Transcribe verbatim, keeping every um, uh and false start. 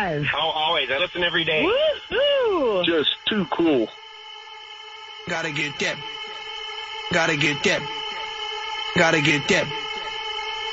five. Oh, always. I listen every day. Woo-hoo! Just too cool. Gotta get that. Gotta get that. Gotta get that.